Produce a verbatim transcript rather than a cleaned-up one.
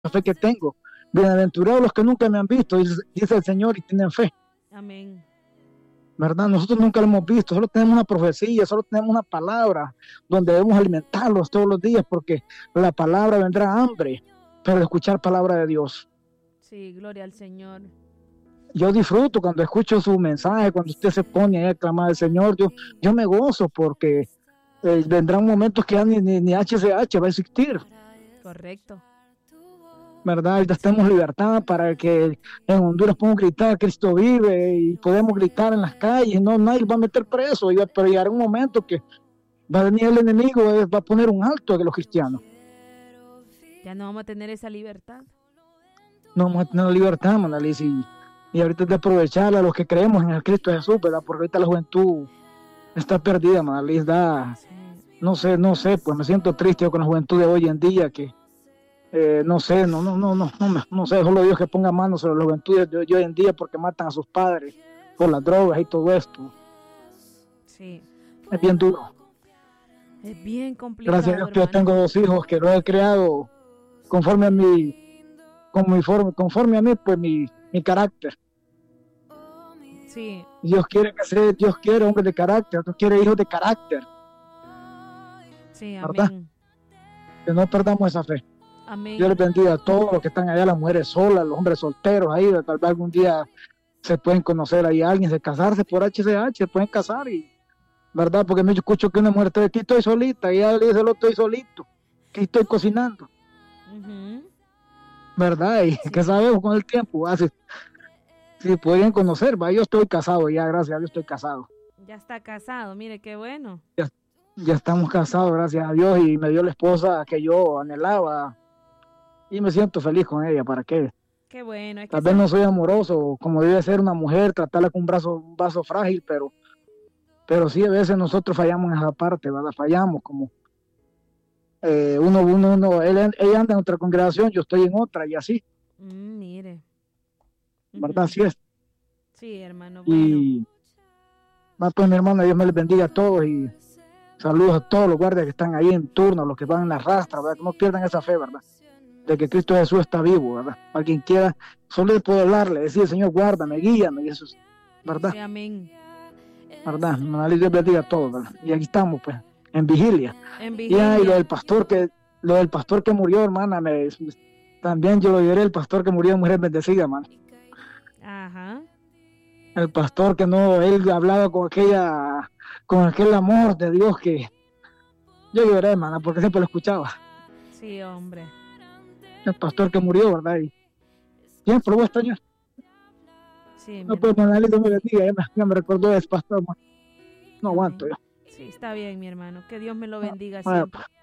la fe que tengo. Bienaventurados los que nunca me han visto, dice, dice el Señor, y tienen fe. Amén. ¿Verdad? Nosotros nunca lo hemos visto, solo tenemos una profecía, solo tenemos una palabra donde debemos alimentarlos todos los días, porque la palabra vendrá hambre, pero de escuchar palabra de Dios. Sí, gloria al Señor. Yo disfruto cuando escucho su mensaje, cuando usted se pone ahí a clamar al Señor, yo, yo me gozo porque eh, vendrán momentos que ya ni, ni, ni H C H va a existir. Correcto. ¿Verdad? Ahorita tenemos libertad para que en Honduras podamos gritar Cristo vive y podemos gritar en las calles, no, nadie va a meter preso, pero llegará un momento que va a venir el enemigo, va a poner un alto a los cristianos. Ya no vamos a tener esa libertad. No vamos a tener la libertad, Manaliz, y, y ahorita es de aprovecharla a los que creemos en el Cristo Jesús, ¿verdad? Porque ahorita la juventud está perdida, Manaliz, da, sí. no sé, no sé, pues me siento triste con la juventud de hoy en día que Eh, no sé, no, no, no, no, no, no sé, solo Dios que ponga manos sobre la juventud de, de hoy en día porque matan a sus padres por las drogas y todo esto. Sí. Es bien duro. Es bien complicado. Gracias a Dios que yo tengo dos hijos que los he creado conforme a mi, con mi forma, conforme a mí, pues mi, mi carácter. Sí. Dios quiere que sea, Dios quiere hombres de carácter, Dios quiere hijos de carácter. Sí, ¿verdad? amén. Que no perdamos esa fe. Amén. Dios les bendiga a todos los que están allá, las mujeres solas, los hombres solteros ahí, tal vez algún día se pueden conocer ahí a alguien, se casarse por H C H, se pueden casar y, ¿verdad? Porque me escucho que una mujer está aquí estoy solita y ella le dice, lo estoy solito, que estoy cocinando. Uh-huh. ¿Verdad? Y sí. Que sabemos con el tiempo, así, si pueden conocer, va, yo estoy casado ya, gracias a Dios estoy casado. Ya está casado, mire qué bueno. Ya, ya estamos casados, gracias a Dios, y me dio la esposa que yo anhelaba. Y me siento feliz con ella, ¿para qué? Qué bueno. Es que Tal vez no soy amoroso, como debe ser una mujer, tratarla con un brazo, un vaso frágil, pero, pero sí a veces nosotros fallamos en esa parte, ¿verdad? Fallamos como eh, uno, uno, uno, él, ella anda en otra congregación, yo estoy en otra y así. Mm, mire. ¿Verdad? Así es. Sí, hermano. Bueno. Y va, pues mi hermano, Dios me les bendiga a todos y saludos a todos los guardias que están ahí en turno, los que van en la rastra, ¿verdad? Que no pierdan esa fe, ¿verdad? De que Cristo Jesús está vivo, ¿verdad? Para quien quiera, solo le puedo hablarle, decir, Señor, guárdame, guíame, y eso es, ¿verdad? Sí, amén. ¿Verdad? Dios bendiga a todos, ¿verdad? Y aquí estamos, pues, en vigilia. En vigilia. Y, y lo del pastor que, lo del pastor que murió, hermana, me, también yo lo diré, el pastor que murió, mujer bendecida, hermano. Ajá. El pastor que no, él hablaba con aquella, con aquel amor de Dios que yo lloré, hermana, porque siempre lo escuchaba. Sí, hombre. El pastor que murió, ¿verdad? Y siempre lo voy a extrañar. Sí, no puedo ponerle no me bendiga, ya me, ya me recordó ese pastor, man. No aguanto yo. Sí, está bien, mi hermano. Que Dios me lo bendiga ah, siempre.